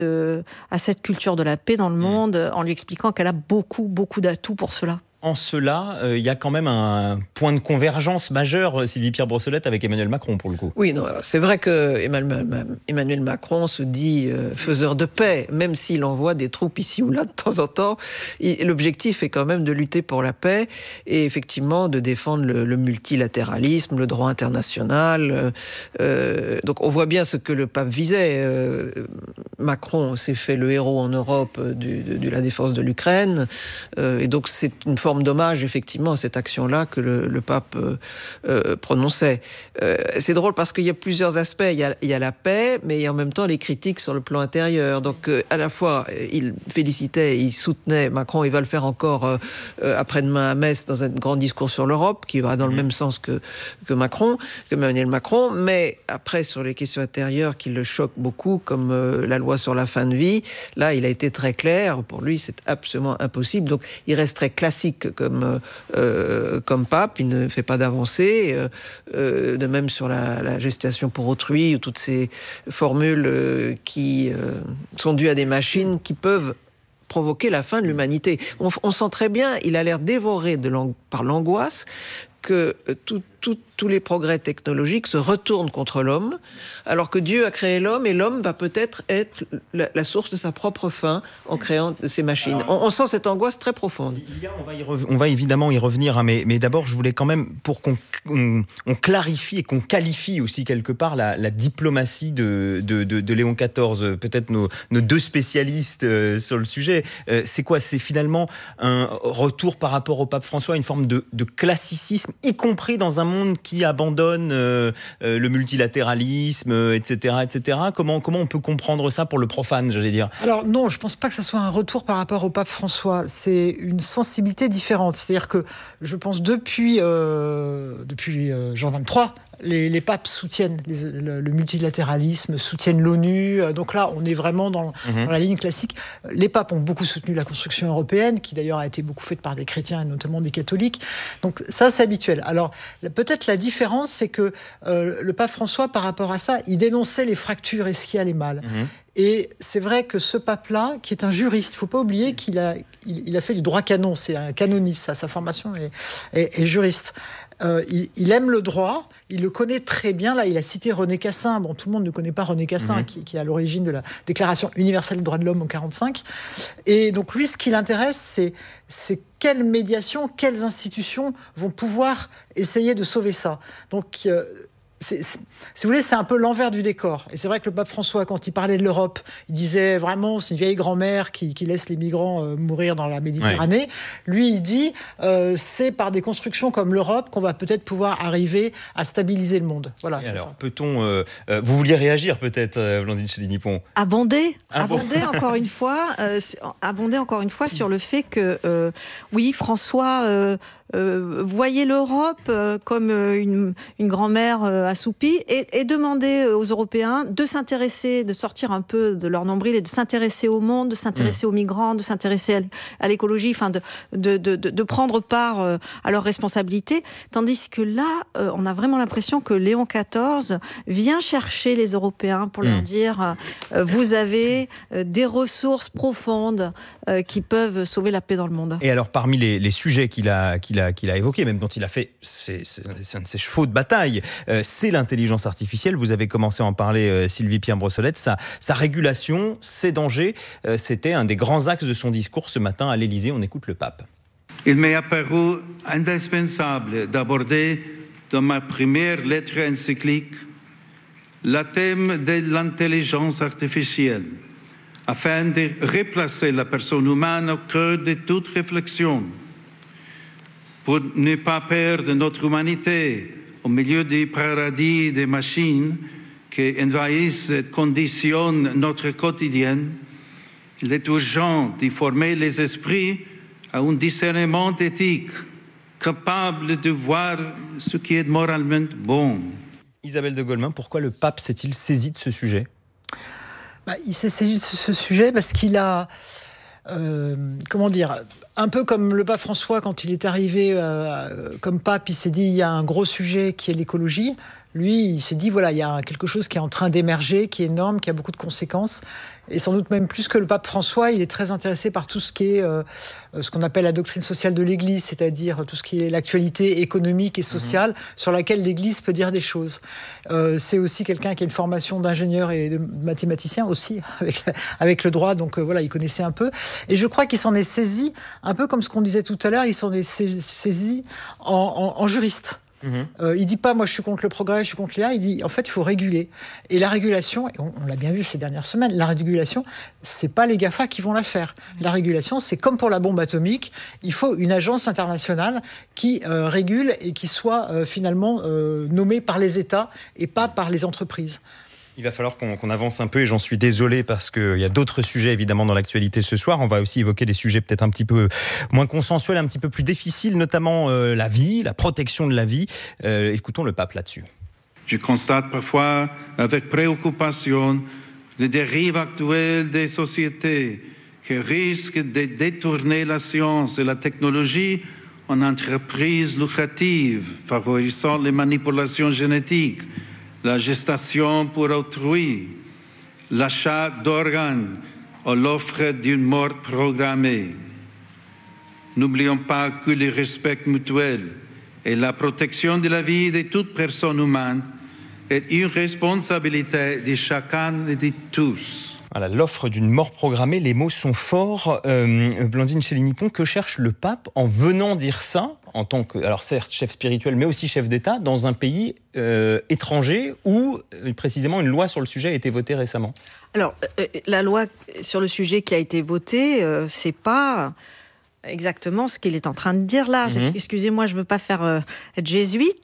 à cette culture de la paix dans le monde, en lui expliquant qu'elle a beaucoup, beaucoup d'atouts pour cela. En cela, il y a quand même un point de convergence majeur, Sylvie-Pierre Brossolette, avec Emmanuel Macron, pour le coup. Oui, non, c'est vrai que Emmanuel Macron se dit faiseur de paix, même s'il envoie des troupes ici ou là de temps en temps. L'objectif est quand même de lutter pour la paix et effectivement de défendre le multilatéralisme, le droit international. Donc on voit bien ce que le pape visait. Macron s'est fait le héros en Europe de la défense de l'Ukraine. Et donc c'est une forme d'hommage effectivement à cette action-là que le pape prononçait. C'est drôle parce qu'il y a plusieurs aspects. Il y a la paix, mais en même temps les critiques sur le plan intérieur. Donc à la fois il félicitait, il soutenait Macron. Il va le faire encore après-demain à Metz dans un grand discours sur l'Europe qui va dans le même sens que Emmanuel Macron. Mais après sur les questions intérieures qui le choquent beaucoup, comme la loi sur la fin de vie, là il a été très clair. Pour lui c'est absolument impossible. Donc il reste très classique comme pape, il ne fait pas d'avancée, de même sur la gestation pour autrui, ou toutes ces formules qui sont dues à des machines qui peuvent provoquer la fin de l'humanité. On sent très bien, il a l'air dévoré par l'angoisse que tous les progrès technologiques se retournent contre l'homme, alors que Dieu a créé l'homme et l'homme va peut-être être la source de sa propre fin en créant ces machines. On sent cette angoisse très profonde. On va évidemment y revenir, hein, mais d'abord je voulais quand même, pour qu'on clarifie et qu'on qualifie aussi quelque part la diplomatie de Léon XIV, peut-être nos deux spécialistes sur le sujet. C'est quoi ? C'est finalement un retour par rapport au pape François, une forme de classicisme, y compris dans un monde qui abandonne le multilatéralisme, etc., etc. Comment on peut comprendre ça pour le profane, j'allais dire ? Alors non, je ne pense pas que ce soit un retour par rapport au pape François. C'est une sensibilité différente. C'est-à-dire que je pense depuis Jean XXIII, les papes soutiennent le multilatéralisme, soutiennent l'ONU. Donc là, on est vraiment dans la ligne classique. Les papes ont beaucoup soutenu la construction européenne, qui d'ailleurs a été beaucoup faite par des chrétiens et notamment des catholiques. Donc ça, c'est habituel. Alors peut-être la différence, c'est que le pape François, par rapport à ça, il dénonçait les fractures et ce qui allait mal. Et c'est vrai que ce pape-là, qui est un juriste, il ne faut pas oublier qu'il a fait du droit canon, c'est un canoniste, sa formation est juriste. Il aime le droit, il le connaît très bien. Là, il a cité René Cassin. Bon, tout le monde ne connaît pas René Cassin, qui est à l'origine de la Déclaration universelle des droits de l'homme en 1945. Et donc, lui, ce qui l'intéresse, c'est quelles médiations, quelles institutions vont pouvoir essayer de sauver ça. Donc, si vous voulez, c'est un peu l'envers du décor. Et c'est vrai que le pape François, quand il parlait de l'Europe, il disait vraiment, c'est une vieille grand-mère qui laisse les migrants mourir dans la Méditerranée. Ouais. Lui, il dit, c'est par des constructions comme l'Europe qu'on va peut-être pouvoir arriver à stabiliser le monde. Voilà. Alors, ça. Peut-on... vous vouliez réagir peut-être, Blandine Chély-Nippon ? Abonder encore une fois sur le fait que, oui, François... voyez l'Europe comme une grand-mère assoupie et demandez aux Européens de s'intéresser, de sortir un peu de leur nombril et de s'intéresser au monde, de s'intéresser aux migrants, de s'intéresser à l'écologie, enfin de prendre part à leurs responsabilités. Tandis que là, on a vraiment l'impression que Léon XIV vient chercher les Européens pour leur dire vous avez des ressources profondes qui peuvent sauver la paix dans le monde. Et alors, parmi les sujets qu'il a évoqué, même dont il a fait, c'est un de ses chevaux de bataille, c'est l'intelligence artificielle. Vous avez commencé à en parler, Sylvie-Pierre Brossolette. Sa régulation, ses dangers, c'était un des grands axes de son discours ce matin à l'Élysée. On écoute le pape. Il m'est apparu indispensable d'aborder dans ma première lettre encyclique le thème de l'intelligence artificielle, afin de replacer la personne humaine au cœur de toute réflexion, pour ne pas perdre notre humanité au milieu du paradis des machines qui envahissent et conditionnent notre quotidien. Il est urgent de former les esprits à un discernement éthique, capable de voir ce qui est moralement bon. Isabelle de Golemin, pourquoi le pape s'est-il saisi de ce sujet ? Il s'est saisi de ce sujet parce qu'il a... un peu comme le pape François, quand il est arrivé comme pape, il s'est dit il y a un gros sujet qui est l'écologie. Lui, il s'est dit, voilà, il y a quelque chose qui est en train d'émerger, qui est énorme, qui a beaucoup de conséquences. Et sans doute même plus que le pape François, il est très intéressé par tout ce qui est ce qu'on appelle la doctrine sociale de l'Église, c'est-à-dire tout ce qui est l'actualité économique et sociale sur laquelle l'Église peut dire des choses. C'est aussi quelqu'un qui a une formation d'ingénieur et de mathématicien aussi, avec le droit, donc voilà, il connaissait un peu. Et je crois qu'il s'en est saisi, un peu comme ce qu'on disait tout à l'heure, il s'en est saisi en juriste. Il dit pas moi je suis contre le progrès, je suis contre l'IA, il dit en fait il faut réguler. Et la régulation, et on l'a bien vu ces dernières semaines, la régulation, c'est pas les GAFA qui vont la faire. La régulation, c'est comme pour la bombe atomique, il faut une agence internationale qui régule et qui soit finalement nommée par les États et pas par les entreprises. Il va falloir qu'on avance un peu et j'en suis désolé parce qu'il y a d'autres sujets évidemment dans l'actualité ce soir. On va aussi évoquer des sujets peut-être un petit peu moins consensuels, un petit peu plus difficiles, notamment la vie, la protection de la vie. Écoutons le pape là-dessus. Je constate parfois avec préoccupation les dérives actuelles des sociétés qui risquent de détourner la science et la technologie en entreprises lucratives, favorisant les manipulations génétiques, la gestation pour autrui, l'achat d'organes ou l'offre d'une mort programmée. N'oublions pas que le respect mutuel et la protection de la vie de toute personne humaine est une responsabilité de chacun et de tous. Voilà, l'offre d'une mort programmée, les mots sont forts. Blandine Chély-Nippon, que cherche le pape en venant dire ça, en tant que, alors certes, chef spirituel, mais aussi chef d'État, dans un pays étranger où, précisément, une loi sur le sujet a été votée récemment? Alors, la loi sur le sujet qui a été votée, c'est pas exactement ce qu'il est en train de dire là. Excusez-moi, je ne veux pas faire être jésuite,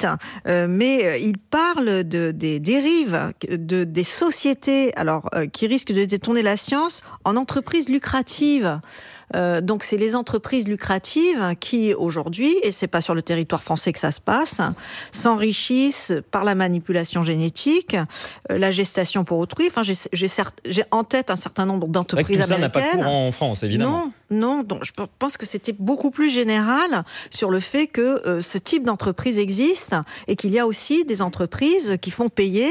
mais il parle des dérives des sociétés qui risquent de détourner la science en entreprises lucratives. Donc c'est les entreprises lucratives qui aujourd'hui, et c'est pas sur le territoire français que ça se passe, s'enrichissent par la manipulation génétique, la gestation pour autrui. Enfin, j'ai en tête un certain nombre d'entreprises américaines. Ça n'a pas cours en France, évidemment. Non. Donc je pense que c'était beaucoup plus général sur le fait que ce type d'entreprise existe et qu'il y a aussi des entreprises qui font payer,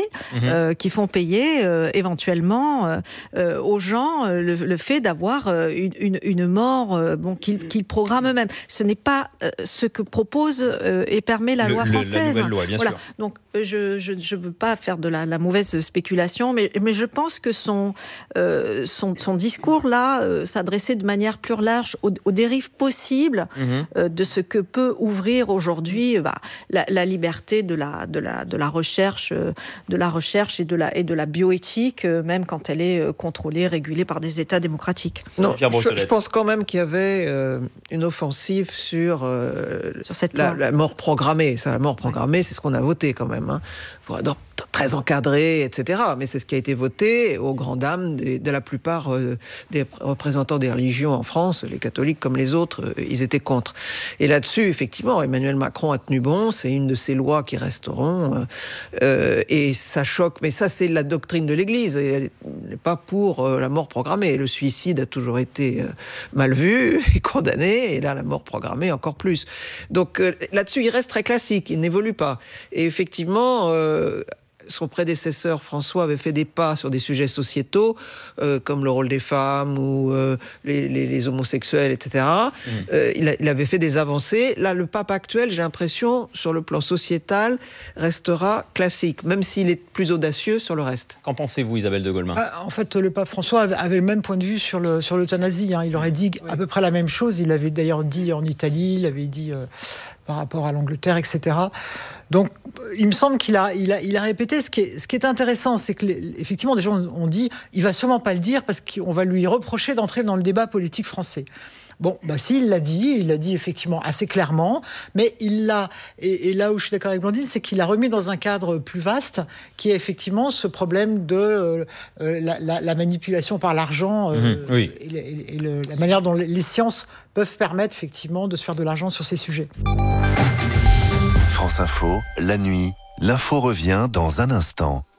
éventuellement aux gens le fait d'avoir une mort qu'ils programment eux-mêmes. Ce n'est pas ce que propose et permet la loi française. La nouvelle loi, bien sûr. Donc je veux pas faire de la mauvaise spéculation, mais je pense que son discours là s'adressait de manière plus large aux dérives possibles de ce que peut ouvrir aujourd'hui la liberté de la recherche, et de la bioéthique, même quand elle est contrôlée, régulée par des États démocratiques. Non, je pense quand même qu'il y avait une offensive sur cette la mort programmée. Ça, la mort programmée, c'est ce qu'on a voté quand même. Très encadré, etc. Mais c'est ce qui a été voté aux grandes dames de la plupart des représentants des religions en France, les catholiques comme les autres, ils étaient contre. Et là-dessus, effectivement, Emmanuel Macron a tenu bon, c'est une de ces lois qui resteront, et ça choque, mais ça c'est la doctrine de l'Église, et elle n'est pas pour la mort programmée. Le suicide a toujours été mal vu et condamné, et là la mort programmée encore plus. Donc là-dessus, il reste très classique, il n'évolue pas. Et effectivement, son prédécesseur François avait fait des pas sur des sujets sociétaux, comme le rôle des femmes ou les homosexuels, etc. Il avait fait des avancées. Là, le pape actuel, j'ai l'impression, sur le plan sociétal, restera classique, même s'il est plus audacieux sur le reste. Qu'en pensez-vous, Isabelle de Golemin ? En fait, le pape François avait le même point de vue sur l'euthanasie. Il aurait dit à peu près la même chose. Il l'avait d'ailleurs dit en Italie, il avait dit par rapport à l'Angleterre, etc. Donc, il me semble qu'il a répété. Ce qui est intéressant, c'est que effectivement, des gens ont dit, il va sûrement pas le dire parce qu'on va lui reprocher d'entrer dans le débat politique français. Bon, si, il l'a dit effectivement assez clairement, mais il l'a, et là où je suis d'accord avec Blandine, c'est qu'il l'a remis dans un cadre plus vaste, qui est effectivement ce problème de la manipulation par l'argent, oui. et la manière dont les sciences peuvent permettre effectivement de se faire de l'argent sur ces sujets. France Info, la nuit, l'info revient dans un instant.